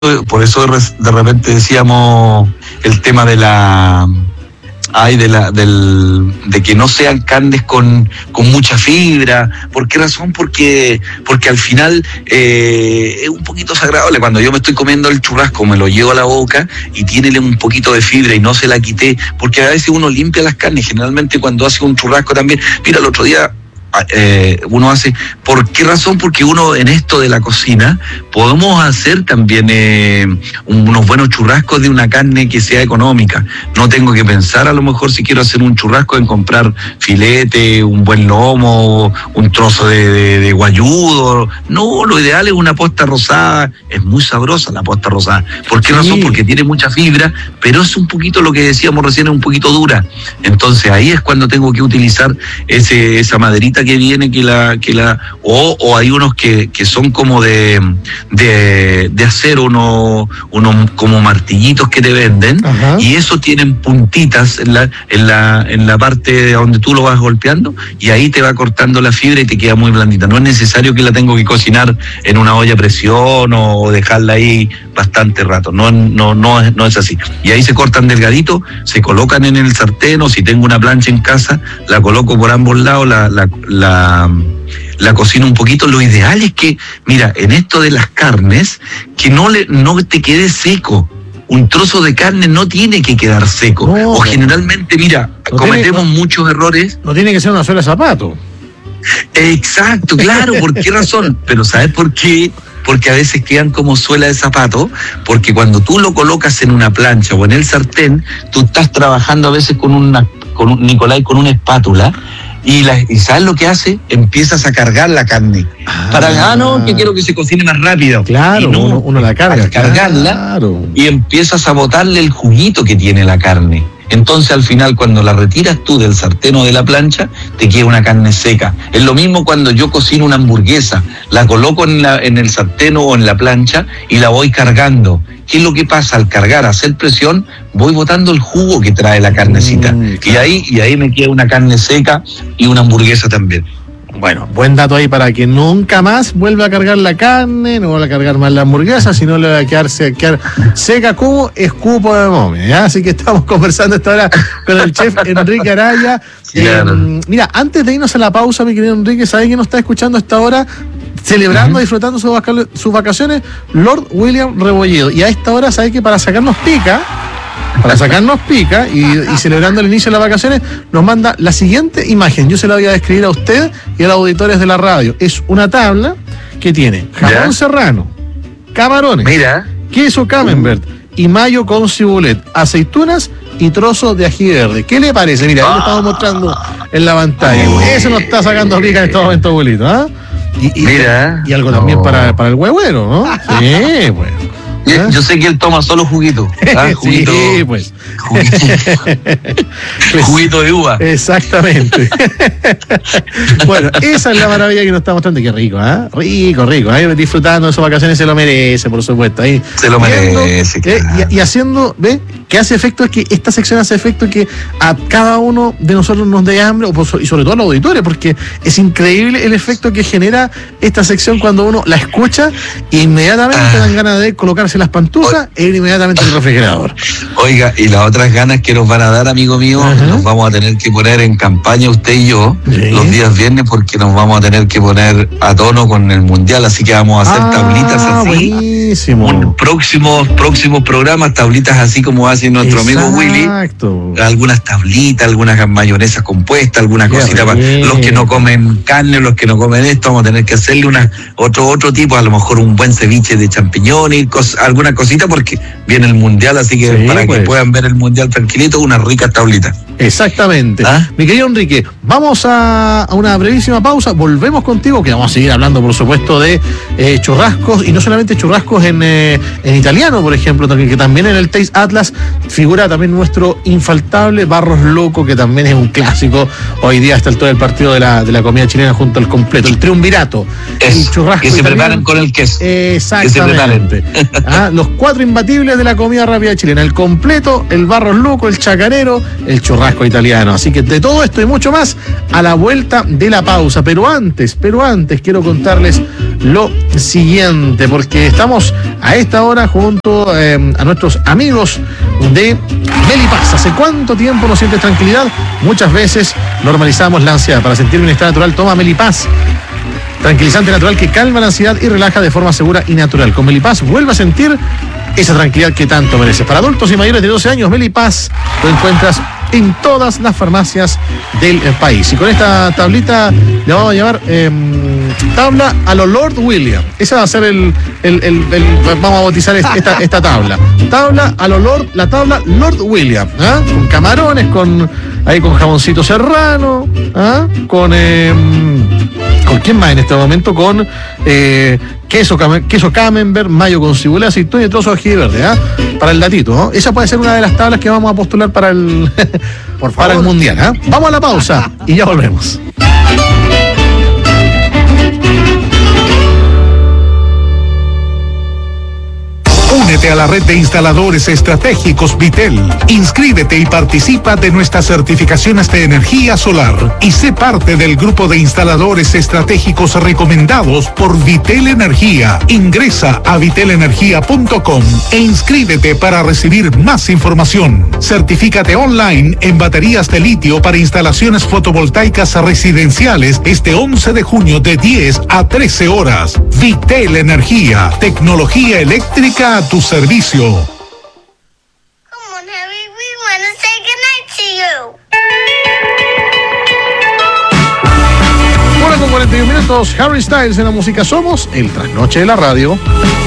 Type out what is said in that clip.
de repente decíamos el tema de de que no sean carnes con mucha fibra. ¿Por qué razón? Porque al final es un poquito desagradable. Cuando yo me estoy comiendo el churrasco, me lo llevo a la boca y tiene un poquito de fibra y no se la quité, porque a veces uno limpia las carnes, generalmente cuando hace un churrasco también. Mira, el otro día uno hace, ¿por qué razón? Porque uno en esto de la cocina podemos hacer también unos buenos churrascos de una carne que sea económica. No tengo que pensar a lo mejor si quiero hacer un churrasco en comprar filete, un buen lomo, un trozo de guayudo. No, lo ideal es una posta rosada. Es muy sabrosa la posta rosada. ¿Por qué razón? Porque tiene mucha fibra, pero es un poquito lo que decíamos recién, es un poquito dura. Entonces ahí es cuando tengo que utilizar esa maderita que viene, o hay unos que son como de acero, unos como martillitos que te venden. Ajá. Y eso tienen puntitas en la parte donde tú lo vas golpeando, y ahí te va cortando la fibra y te queda muy blandita. No es necesario que la tengo que cocinar en una olla a presión o dejarla ahí bastante rato. No es así. Y ahí se cortan delgadito, se colocan en el sartén, o si tengo una plancha en casa, la coloco por ambos lados, la cocino un poquito. Lo ideal es que, mira, en esto de las carnes, que no te quede seco. Un trozo de carne no tiene que quedar seco. No, o generalmente, mira, cometemos muchos errores. No tiene que ser una suela de zapato. Exacto, claro. ¿Por qué razón? Pero ¿sabes por qué? Porque a veces quedan como suela de zapato, porque cuando tú lo colocas en una plancha o en el sartén, tú estás trabajando a veces con una espátula, y ¿sabes lo que hace? Empiezas a cargar la carne. Que quiero que se cocine más rápido. Claro, y uno la carga. Cargarla, claro. Y empiezas a botarle el juguito que tiene la carne. Entonces al final, cuando la retiras tú del sartén o de la plancha, te queda una carne seca. Es lo mismo cuando yo cocino una hamburguesa, la coloco en el sartén o en la plancha y la voy cargando. ¿Qué es lo que pasa? Al cargar, hacer presión, voy botando el jugo que trae la carnecita. Claro. Y ahí me queda una carne seca y una hamburguesa también. Bueno, buen dato ahí para que nunca más vuelva a cargar la carne, no vuelva a cargar más la hamburguesa, sino le va a quedar seca como escupo de momia, ¿ya? Así que estamos conversando esta hora con el chef Enrique Araya. Claro. Mira, antes de irnos a la pausa, mi querido Enrique, ¿sabes quién nos está escuchando a esta hora? Celebrando, disfrutando sus vacaciones, Lord William Rebolledo. Y a esta hora, ¿sabes que para sacarnos pica y celebrando el inicio de las vacaciones, nos manda la siguiente imagen? Yo se la voy a describir a usted y a los auditores de la radio. Es una tabla que tiene jamón serrano, camarones, queso camembert y mayo con cibulet, aceitunas y trozos de ají verde. ¿Qué le parece? Mira, ahí lo estamos mostrando en la pantalla. Eso nos está sacando pica en este momento, abuelito, ¿ah? Y algo también para el huevero, ¿no? Sí, bueno. Yo sé que él toma solo juguito. Juguito, sí, pues. Juguito de uva. Exactamente. Bueno, esa es la maravilla que nos está mostrando. Qué rico, ¿eh? Rico. Disfrutando de sus vacaciones, se lo merece, por supuesto. Ahí, se lo merece. Claro. Y haciendo, ¿ve? Que hace efecto, es que esta sección hace efecto que a cada uno de nosotros nos dé hambre, y sobre todo a los auditores, porque es increíble el efecto que genera esta sección cuando uno la escucha e inmediatamente dan ganas de colocarse las pantuflas e ir inmediatamente al refrigerador. Oiga, y las otras ganas que nos van a dar, amigo mío, nos vamos a tener que poner en campaña usted y yo los días viernes, porque nos vamos a tener que poner a tono con el Mundial, así que vamos a hacer tablitas así. Buenísimo. Próximos programas, tablitas así como hace nuestro amigo Willy. Algunas tablitas, algunas mayonesas compuestas, algunas cositas para los que no comen carne, los que no comen esto, vamos a tener que hacerle otro tipo, a lo mejor un buen ceviche de champiñones, alguna cosita, porque viene el Mundial, así que para que puedan ver el Mundial tranquilito, unas ricas tablitas. Exactamente. Mi querido Enrique, vamos a una brevísima pausa, volvemos contigo, que vamos a seguir hablando, por supuesto, de churrascos, y no solamente churrascos en italiano, por ejemplo, que también en el Taste Atlas figura también nuestro infaltable Barros Loco, que también es un clásico hoy día hasta el todo el partido de la comida chilena junto al completo, el triunvirato, el churrasco que se preparan con el queso. Exactamente. Los 4 imbatibles de la comida rápida chilena: el completo, el Barros Loco, el chacarero, el churrasco italiano. Así que de todo esto y mucho más a la vuelta de la pausa. Pero antes quiero contarles lo siguiente, porque estamos a esta hora junto a nuestros amigos de Melipaz. ¿Hace cuánto tiempo no sientes tranquilidad? Muchas veces normalizamos la ansiedad. Para sentir bienestar natural, toma Melipaz. Tranquilizante natural que calma la ansiedad y relaja de forma segura y natural. Con Melipaz vuelve a sentir esa tranquilidad que tanto mereces. Para adultos y mayores de 12 años, Melipaz lo encuentras en todas las farmacias del país. Y con esta tablita le vamos a llamar tabla a lo Lord William. Esa va a ser vamos a bautizar esta tabla. Tabla a lo Lord, la tabla Lord William, ¿eh? Con camarones, con jamoncito serrano, ¿eh? ¿Con quién más en este momento? Con queso camembert, mayo con cebolla, aceituna y trozos de ají verde, ¿eh? Para el datito, ¿no? Esa puede ser una de las tablas que vamos a postular para el para el mundial, ¿eh? Vamos a la pausa y ya volvemos. Únete a la red de instaladores estratégicos Vitel. Inscríbete y participa de nuestras certificaciones de energía solar y sé parte del grupo de instaladores estratégicos recomendados por Vitel Energía. Ingresa a vitelenergia.com e inscríbete para recibir más información. Certifícate online en baterías de litio para instalaciones fotovoltaicas residenciales este 11 de junio de 10 a 13 horas. Vitel Energía, tecnología eléctrica a tu servicio. Come on, Harry, we want to say goodnight to you. 1:41 minutos, Harry Styles en la música. Somos el trasnoche de la radio.